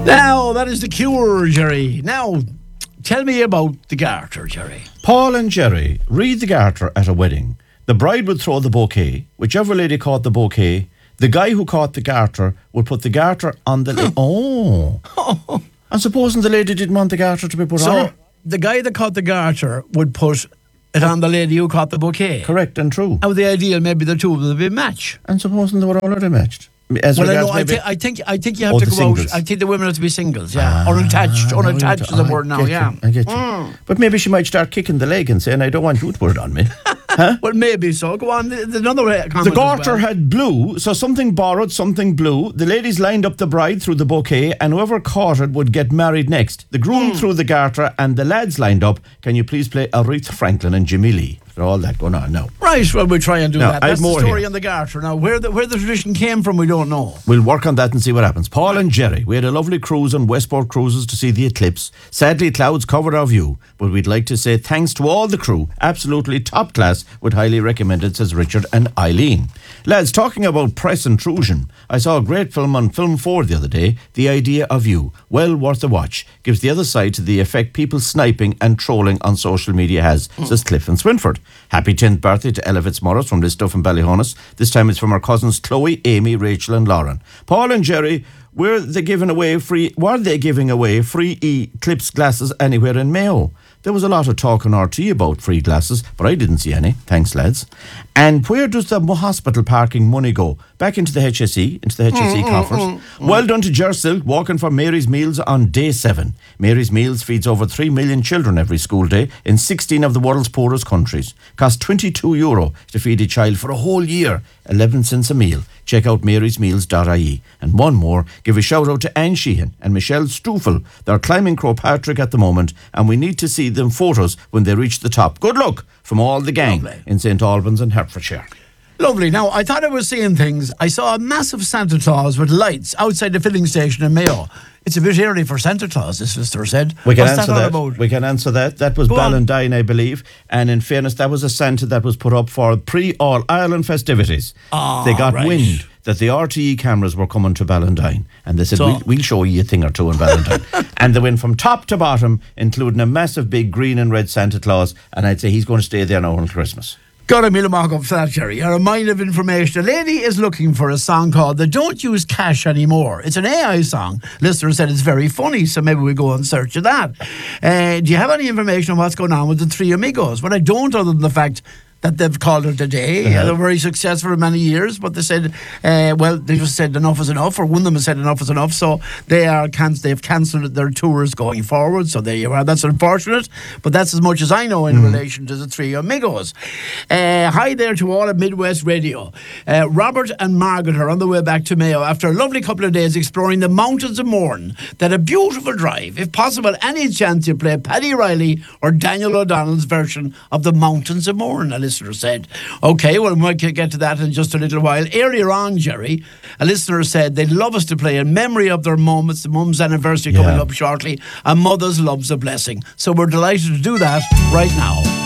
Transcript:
Now, that is the Cure, Jerry. Now, tell me about the garter, Jerry. Paul and Jerry read the garter at a wedding. The bride would throw the bouquet. Whichever lady caught the bouquet, the guy who caught the garter would put the garter on the... And supposing the lady didn't want the garter to be put on her? So, the guy that caught the garter would put it on the lady who caught the bouquet. Correct and true. Now, the ideal, maybe the two of them would be a match. And supposing they were already matched. Well, I think you have to go singles. out. I think the women have to be singles, yeah. Unattached is the word now, yeah. I get you. But maybe she might start kicking the leg and saying, I don't want you to put it on me. Huh? Well, maybe so. Go on. There's another way. The garter had blue, so something borrowed, something blue. The ladies lined up the bride through the bouquet, and whoever caught it would get married next. The groom threw the garter, and the lads lined up. Can you please play Aretha Franklin and Jimmy Lee? All that going on now. Right, well, we'll try and do that. That's the story here on the garter. Now, where the tradition came from, we don't know. We'll work on that and see what happens. Paul and Jerry, we had a lovely cruise on Westport Cruises to see the eclipse. Sadly, clouds covered our view, but we'd like to say thanks to all the crew. Absolutely top class, would highly recommend it, says Richard and Eileen. Lads, talking about press intrusion, I saw a great film on Film 4 the other day, The Idea of You. Well worth a watch. Gives the other side to the effect people sniping and trolling on social media has, says Cliff and Swinford. Happy 10th birthday to Ella Fitzmaurice from Listoff and Ballyhonus. This time it's from our cousins Chloe, Amy, Rachel and Lauren. Paul and Jerry, were they giving away free Eclipse glasses anywhere in Mayo? There was a lot of talk on RT about free glasses, but I didn't see any. Thanks, lads. And where does the hospital parking money go? Back into the HSE, coffers. Well done to Jersil, walking for Mary's Meals on day 7. Mary's Meals feeds over 3 million children every school day in 16 of the world's poorest countries. Costs €22 to feed a child for a whole year, 11 cents a meal. Check out marysmeals.ie. And one more, give a shout out to Anne Sheehan and Michelle Stoufel. They're climbing Croagh Patrick at the moment, and we need to see them photos when they reach the top. Good luck from all the gang in St Albans and Hertfordshire. Lovely. Now, I thought I was seeing things. I saw a massive Santa Claus with lights outside the filling station in Mayo. It's a bit early for Santa Claus, this visitor said. We can answer that. We can answer that. That was Ballandine, I believe. And in fairness, that was a Santa that was put up for pre-All-Ireland festivities. They got wind that the RTE cameras were coming to Ballandine. And they said, we'll show you a thing or two in Ballandine. And they went from top to bottom, including a massive big green and red Santa Claus. And I'd say he's going to stay there now until Christmas. Got a million mark up for that, Jerry. A reminder of information. A lady is looking for a song called The Don't Use Cash Anymore. It's an AI song. Listener said it's very funny, so maybe we go and search that. Do you have any information on what's going on with the Three Amigos? Well, I don't, other than the fact that they've called it a day. They were very successful for many years, but they said, they just said enough is enough, or one of them has said enough is enough, so they've cancelled their tours going forward, so there you are. That's unfortunate, but that's as much as I know in relation to the Three Amigos. Hi there to all at Midwest Radio. Robert and Margaret are on the way back to Mayo after a lovely couple of days exploring the mountains of Mourne. They had a beautiful drive. If possible, any chance you play Paddy Riley or Daniel O'Donnell's version of the Mountains of Mourne, a listener said. Okay, well, we might get to that in just a little while. Earlier on, Jerry, a listener said they'd love us to play in memory of their moments, the mum's anniversary coming up shortly, and mother's love's a blessing. So we're delighted to do that right now.